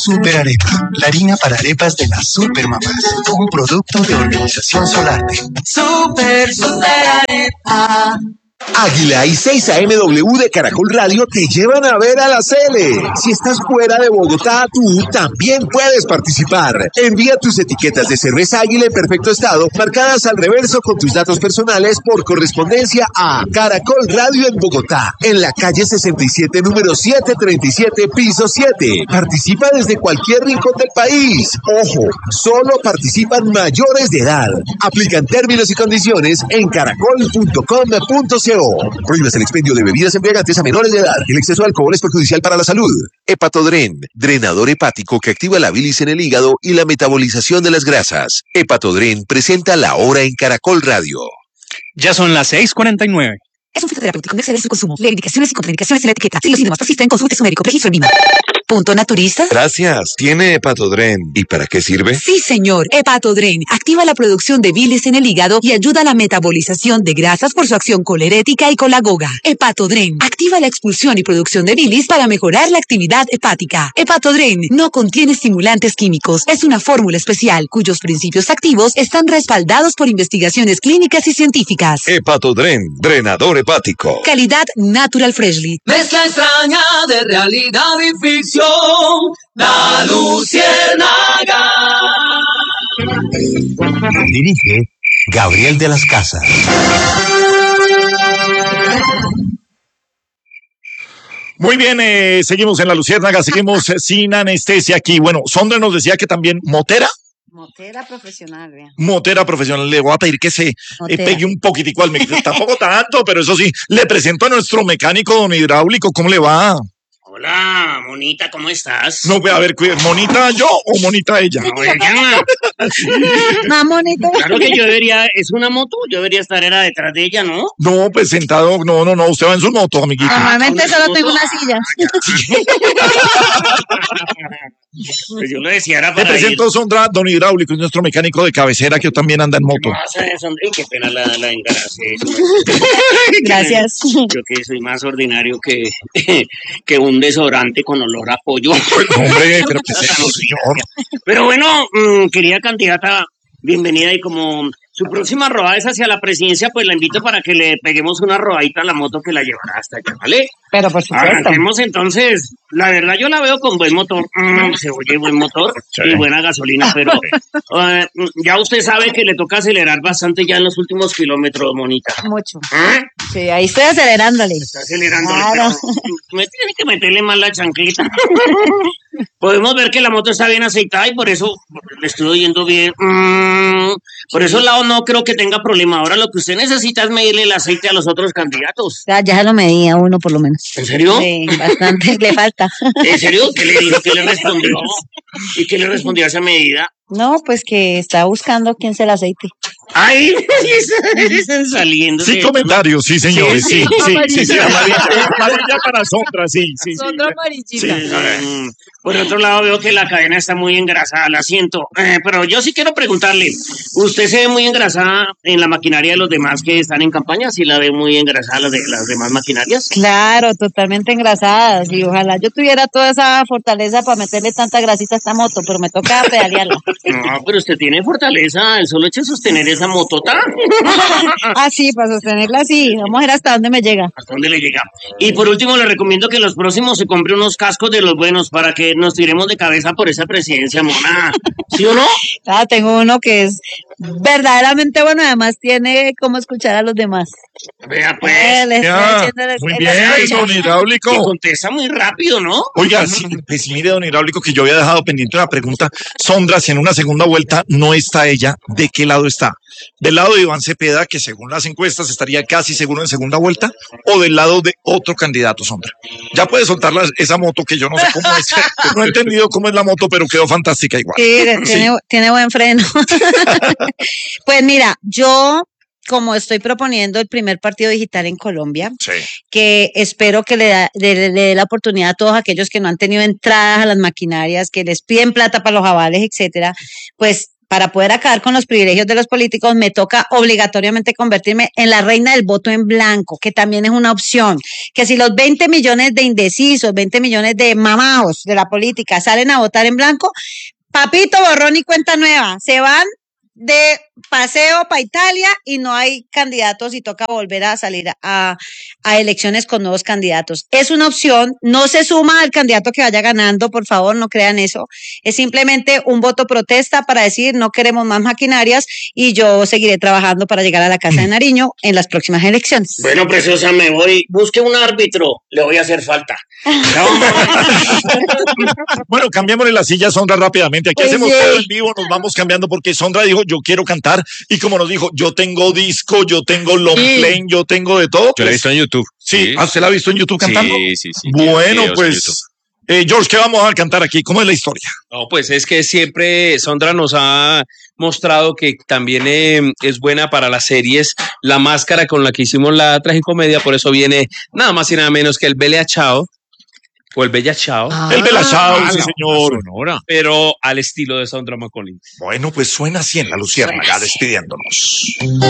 Super Arepa, la harina para arepas de las supermamás. Un producto de Organización Solarte. Super Arepa. Águila y 6am de Caracol Radio te llevan a ver a la Sele. Si estás fuera de Bogotá, tú también puedes participar. Envía tus etiquetas de cerveza Águila en perfecto estado, marcadas al reverso con tus datos personales por correspondencia a Caracol Radio en Bogotá, en la calle 67, número 737, piso 7. Participa desde cualquier rincón del país. Ojo, solo participan mayores de edad. Aplican términos y condiciones en caracol.com.co. Prohíbes el expendio de bebidas embriagantes a menores de edad. El exceso de alcohol es perjudicial para la salud. Hepatodren, drenador hepático que activa la bilis en el hígado y la metabolización de las grasas. Hepatodren presenta La Hora en Caracol Radio. Ya son las 6:49. Es un fitoterapéutico, no excede su consumo. Lee indicaciones y contraindicaciones en la etiqueta. Si los síntomas persisten, consulte a su médico. Registro en VIMA. ¿Punto naturista? Gracias. ¿Tiene Hepatodren? ¿Y para qué sirve? Sí, señor. Hepatodren activa la producción de bilis en el hígado y ayuda a la metabolización de grasas por su acción colerética y colagoga. Hepatodren activa la expulsión y producción de bilis para mejorar la actividad hepática. Hepatodren no contiene estimulantes químicos. Es una fórmula especial cuyos principios activos están respaldados por investigaciones clínicas y científicas. Hepatodren, drenador hepático. Calidad Natural Freshly. Mezcla extraña de realidad y ficción. La Luciérnaga. Dirige Gabriel de las Casas. Muy bien, seguimos en La Luciérnaga, seguimos sin anestesia aquí. Bueno, Sondra nos decía que también motera profesional, vean. Motera profesional. Le voy a pedir que se pegue un poquitico al micrófono. Tampoco tanto, pero eso sí, le presento a nuestro mecánico don hidráulico. ¿Cómo le va? Hola, monita, ¿cómo estás? No, a ver, ¿monita yo o monita ella? No, ella. Más monita. Claro que yo debería, es una moto, yo debería estar detrás de ella, ¿no? No, pues sentado, no, usted va en su moto, amiguito. Normalmente solo tengo una silla. Pues yo le decía, era Le para presento a Sondra, don hidráulico, es nuestro mecánico de cabecera que también anda en moto. ¿Qué pasa, Sondra? Qué pena la engaracé. Gracias. Yo que soy más ordinario que un desodorante con olor a pollo. Hombre, pero ¿qué es eso, señor? Pero bueno, querida candidata, bienvenida, y como su próxima rodada es hacia la presidencia, pues la invito para que le peguemos una rodadita a la moto que la llevará hasta allá, ¿vale? Pero por supuesto. Arranquemos entonces. La verdad yo la veo con buen motor. Se oye buen motor y buena gasolina, pero ya usted sabe que le toca acelerar bastante ya en los últimos kilómetros, monita. Mucho. Sí, ahí estoy acelerándole. Está acelerándole, Claro. pero me tiene que meterle más la chancleta. Podemos ver que la moto está bien aceitada y por eso le estoy oyendo bien. Por esos lados no creo que tenga problema. Ahora lo que usted necesita es medirle el aceite a los otros candidatos. Ya se lo medía uno por lo menos. ¿En serio? Sí, bastante le falta. ¿En serio? ¿Qué le dijo? ¿Qué le respondió? ¿Y qué le respondió a esa medida? No, pues que está buscando quién se el aceite. ¡Ay! Están saliendo. Sí, comentarios, sí, señores, sí, amarilla para Sondra, sí. Sondra amarillita. Sí. Por otro lado, veo que la cadena está muy engrasada, la siento. Pero yo sí quiero preguntarle, ¿usted se ve muy engrasada en la maquinaria de los demás que están en campaña? ¿Sí la ve muy engrasada las demás maquinarias? Claro, totalmente engrasadas. Y ojalá yo tuviera toda esa fortaleza para meterle tanta grasita a esta moto, pero me toca pedalearla. No, pero usted tiene fortaleza, el solo hecho de sostener esa motota. Ah, sí, para sostenerla sí. Vamos a ver hasta dónde me llega. ¿Hasta dónde le llega? Y por último, le recomiendo que los próximos se compre unos cascos de los buenos para que nos tiremos de cabeza por esa presidencia, mona. ¿Sí o no? Ah, tengo uno que es verdaderamente bueno, además tiene cómo escuchar a los demás. Vea, pues. Muy bien, don hidráulico. Que contesta muy rápido, ¿no? Oiga, sí, pues mire, don hidráulico, que yo había dejado pendiente una pregunta. Sondra, si en una segunda vuelta no está ella, ¿de qué lado está? ¿Del lado de Iván Cepeda, que según las encuestas estaría casi seguro en segunda vuelta, o del lado de otro candidato, Sondra? Ya puede soltar esa moto, que yo no sé cómo es. No he entendido cómo es la moto, pero quedó fantástica igual. Sí, tiene buen freno. Pues mira, yo, como estoy proponiendo el primer partido digital en Colombia, que espero que le dé la oportunidad a todos aquellos que no han tenido entradas a las maquinarias, que les piden plata para los avales, etcétera, pues para poder acabar con los privilegios de los políticos, me toca obligatoriamente convertirme en la reina del voto en blanco, que también es una opción. Que si los 20 millones de indecisos, 20 millones de mamados de la política salen a votar en blanco, papito, borrón y cuenta nueva, se van de paseo para Italia y no hay candidatos y toca volver a salir a elecciones con nuevos candidatos. Es una opción, no se suma al candidato que vaya ganando, por favor, no crean eso. Es simplemente un voto protesta para decir no queremos más maquinarias y yo seguiré trabajando para llegar a la Casa de Nariño en las próximas elecciones. Bueno, preciosa, me voy. Busque un árbitro, le voy a hacer falta. Bueno, cambiémosle la silla a Sondra rápidamente. Aquí hacemos todo en vivo, nos vamos cambiando porque Sondra dijo, yo quiero cantar. Y como nos dijo, yo tengo disco, yo tengo long play, yo tengo de todo. Yo la he visto en YouTube. Sí, ¿usted la ha visto en YouTube cantando? Sí. Bueno, pues, George, ¿qué vamos a cantar aquí? ¿Cómo es la historia? No, pues es que siempre Sondra nos ha mostrado que también es buena para las series. La máscara con la que hicimos la tragicomedia, por eso viene nada más y nada menos que el Bella Ciao. O el Bella Ciao. El Bella Ciao, sí, señor. Sonora. Pero al estilo de Sondra McCollins. Bueno, pues suena así en La Luciérnaga, despidiéndonos.